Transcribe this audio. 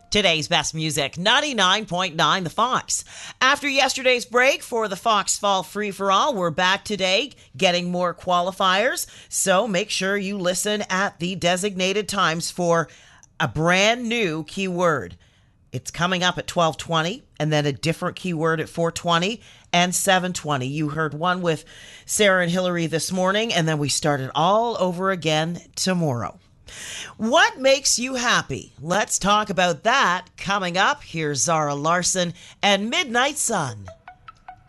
Today's best music, 99.9 The Fox. After yesterday's break for the Fox Fall Free-for-All, we're back today getting more qualifiers. So make sure you listen at the designated times for a brand new keyword. It's coming up at 12:20 and then a different keyword at 4:20 and 7:20. You heard one with Sarah and Hillary this morning, and then we started all over again tomorrow. What makes you happy? Let's talk about that coming up. Here's Zara Larson and Midnight Sun.